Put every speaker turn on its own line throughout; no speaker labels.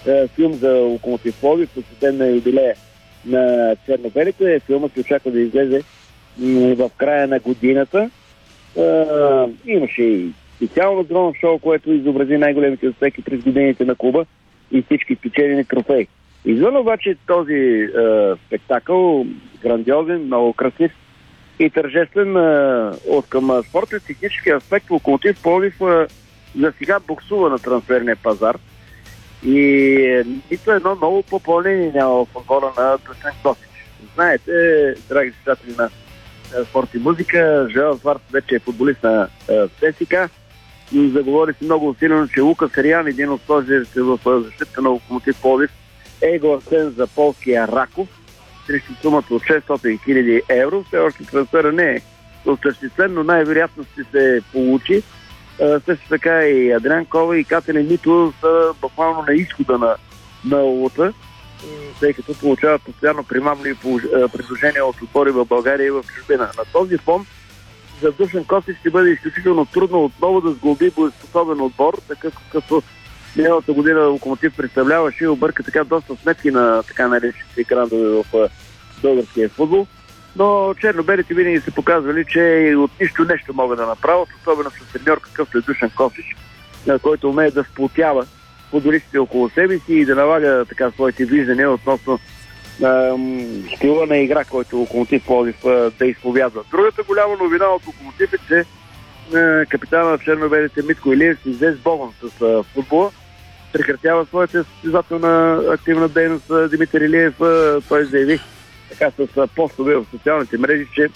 филм за Локомотив Пловдив, посветен на юбилея на черно-белите. Филмът се очаква да излезе в края на годината. Имаше и специално дрон шоу, което изобрази най-големите успехи през годините на клуба и всички спечелени трофеи. Извън обаче този спектакъл, грандиозен, много красив и тържествен от към спортно-технически аспект, Локомотив Пловдив за сега боксува на трансферния пазар и нито едно ново попълнение няма в отбора на Душан Косич. Знаете, драги слушатели на спорт и музика, Жоел Сварц вече е футболист на ЦСК. Заговори се много усилено, че Лукас Риан, един от стожерите в защита на Локомотив Пловдив, е гласен за полския Раков срещу сумата от 600 000 евро. Все още трансфера не е осъществен, но най-вероятно ще се получи. Също така и Адриан Кова и Кателин Нито са буквално на изхода на лута, тъй като получават постоянно примамливи предложения от отбори в България и в чужбина. На този фон за Душан Косич ще бъде изключително трудно отново да сглоби боеспособен отбор, такъв какъвто миналата година Локомотив представляваше и обърка така доста сметки на така наречените грандове в българския футбол. Но черно-белите винаги са показвали, че от нищо нещо могат да направят, особено с треньор какъвто е Душан Косич, който умее да сплотява футболистите около себе си и да налага така своите виждания относно стила на игра, който Локомотив Пловдив да изповядва. Другата голяма новина от Локомотив е, че капитана на черно-белите Митко Илиев се взе с Богом с футбола. Прекратява своята състезателна активна дейност Димитър Илиев. Той заяви така с постове в социалните мрежи, че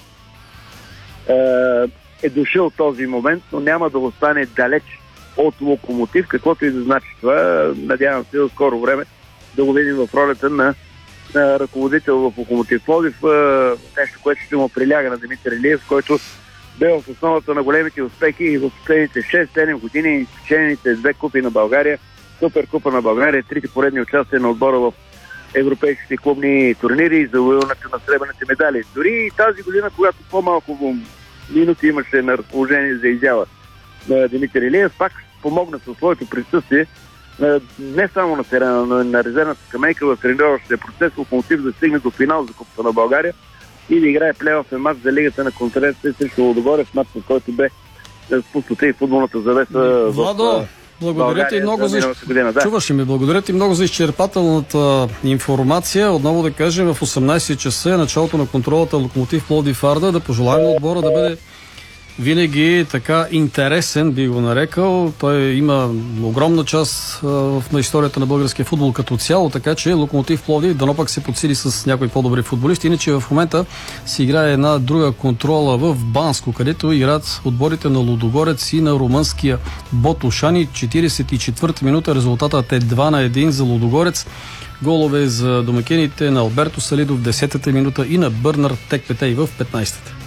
е дошъл този момент, но няма да остане далеч от Локомотив, каквото и да значи това. Надявам се в скоро време да го видим в ролята на ръководител в Локомотив Пловдив, нещо, което ще му приляга на Димитър Илиев, който бе в основата на големите успехи и в последните 6-7 години спечелените 2 купи на България, Суперкупа на България, 3 поредни участия на отбора в европейските клубни турнири и завоюването на сребърните медали. Дори и тази година, когато по-малко минути имаше на разположение за изява на Димитър Илиев, пак помогна със своето присъствие не само на терена, но и на резервната скамейка в тренировъчния процес Локомотив да стигне до финал за Купата на България и да играе плейофен мач за Лигата на конференцията срещу Лудогорец, мач, на който бе спусната и футболната завеса.
Владо, благодаря ти много за чуваш ми, благодаря ти много за изчерпателната информация. Отново да кажем, в 18 часа е началото на контролата Локомотив Пловдив Арда. Да пожелаем на отбора да бъде винаги така интересен, би го нарекал. Той има огромна част на историята на българския футбол като цяло, така че Локомотив Пловдив дано пак се подсили с някои по-добри футболисти. Иначе в момента си играе една друга контрола в Банско, където играят отборите на Лудогорец и на румънския Ботушани. 44-та минута, резултатът е 2-1 за Лудогорец. Голове за домакините на Алберто Салидов в 10-та минута и на Бърнар Текпетей в 15-та.